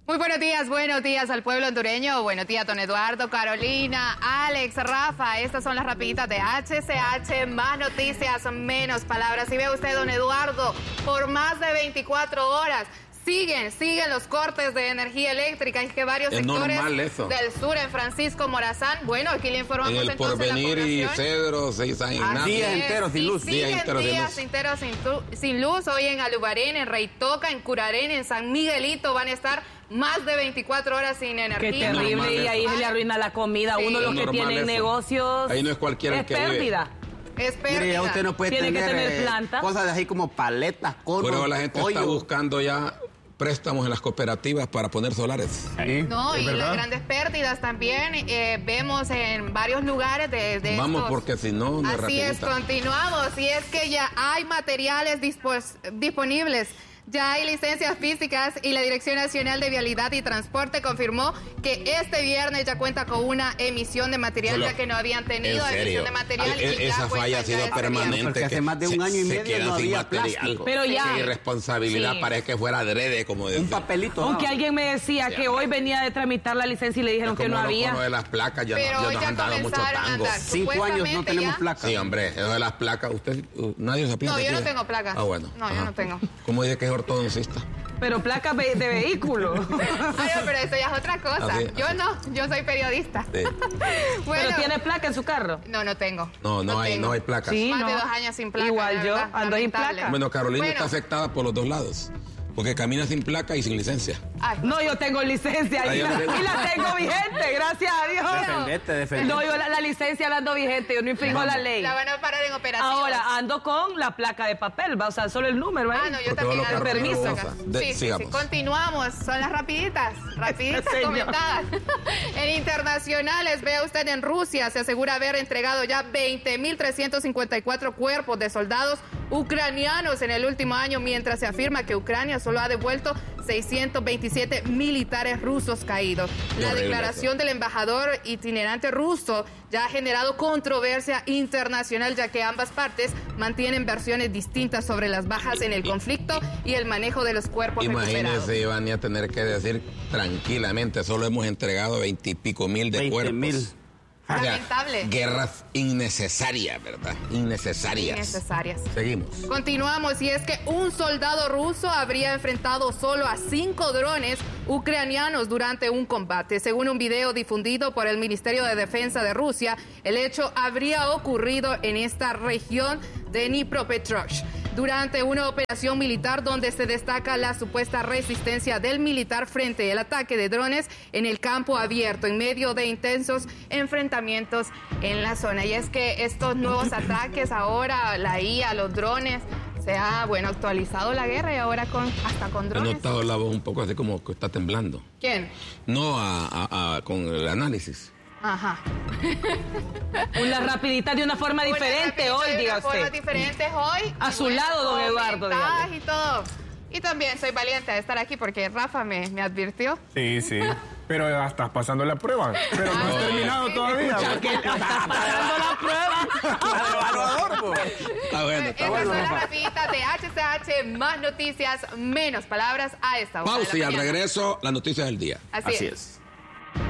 Muy buenos días al pueblo hondureño, buenos días don Eduardo, Carolina, Alex, Rafa, estas son las rapiditas de HCH, más noticias, menos palabras. Y ve usted don Eduardo, por más de 24 horas, siguen los cortes de energía eléctrica, y que varios sectores del sur, en Francisco Morazán, bueno, aquí le informamos en el Porvenir y Cedro, San Ignacio. Días enteros sin luz. Días enteros sin luz, hoy en Alubarén, en Reitoca, en Curarén, en San Miguelito van a estar más de 24 horas sin energía. Qué terrible, y ahí se le arruina la comida. Sí. Uno los que tienen negocios. Ahí no es cualquiera el que pérdida. Es pérdida. Mire, usted no puede tiene que tener planta. Cosas así como paletas, conos, pero la gente está buscando ya préstamos en las cooperativas para poner solares. Sí, no, y las grandes pérdidas también vemos en varios lugares de Vamos, porque si no, así rapidita. Es, continuamos. Y es que ya hay materiales disponibles. Ya hay licencias físicas y la Dirección Nacional de Vialidad y Transporte confirmó que este viernes ya cuenta con una emisión de material, ya que no habían tenido emisión de material. Esa falla ha sido permanente. Porque hace más de un año y medio no había plástico. Pero ya. Qué irresponsabilidad, parece que fuera adrede, como decía. Un papelito. Aunque alguien me decía que hoy venía de tramitar la licencia y le dijeron que no había. Lo de las placas ya nos han dado mucho tango. 5 años no tenemos placas. Sí, hombre, eso de las placas, nadie se aplica. No, yo no tengo placas. Ah, bueno. No, yo no tengo. ¿Cómo dice que es ortodoncista? Pero placas de vehículo. Ay, pero eso ya es otra cosa. Yo no, yo soy periodista. Sí. Bueno, ¿pero tiene placa en su carro? No, no tengo. No hay placas. Sí, más de 2 años sin placa. Igual yo, ando sin placa. Bueno, Carolina está afectada por los dos lados. Porque camina sin placa y sin licencia. Ay, no, yo tengo licencia y la tengo vigente, gracias a Dios. Defendete. No, yo la licencia la ando vigente, yo no infringo la ley. La van a parar en operación. Ahora ando con la placa de papel, o sea, solo el número. No, yo también ando permiso. Sí. Continuamos, son las rapiditas comentadas. En internacionales, vea usted, en Rusia se asegura haber entregado ya 20.354 cuerpos de soldados ucranianos en el último año, mientras se afirma que Ucrania solo ha devuelto 627 militares rusos caídos. La declaración del embajador itinerante ruso ya ha generado controversia internacional, ya que ambas partes mantienen versiones distintas sobre las bajas en el conflicto y el manejo de los cuerpos recuperados. Imagínese, Iván, a tener que decir tranquilamente, solo hemos entregado 20 y pico mil de cuerpos. Lamentable. Guerras innecesarias, ¿verdad? Innecesarias. Seguimos. Continuamos, y es que un soldado ruso habría enfrentado solo a 5 drones ucranianos durante un combate. Según un video difundido por el Ministerio de Defensa de Rusia, el hecho habría ocurrido en esta región de Dnipropetrovsk durante una operación militar donde se destaca la supuesta resistencia del militar frente al ataque de drones en el campo abierto en medio de intensos enfrentamientos en la zona. Y es que estos nuevos ataques ahora, la IA, los drones, se ha, actualizado la guerra, y ahora hasta con drones. He notado la voz un poco así como que está temblando. ¿Quién? No, con el análisis. Ajá. Una rapidita de una forma diferente hoy, diga usted. De una forma diferente hoy. A su lado, don Eduardo. Y todo. Y también soy valiente de estar aquí porque Rafa me advirtió. Sí. Pero ya estás pasando la prueba. Pero no has terminado todavía. Estás pasando la prueba. Está bueno. Estas son las rapiditas de HCH, más noticias, menos palabras a esta hora. Pausa y al regreso, las noticias del día. Así es.